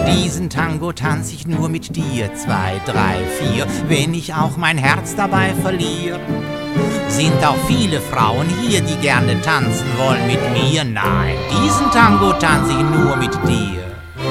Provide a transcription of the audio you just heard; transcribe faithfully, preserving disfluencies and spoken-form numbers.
Diesen Tango tanz ich nur mit dir, zwei, drei, vier, wenn ich auch mein Herz dabei verliere. Sind auch viele Frauen hier, die gerne tanzen wollen mit mir? Nein, diesen Tango tanz ich nur mit dir.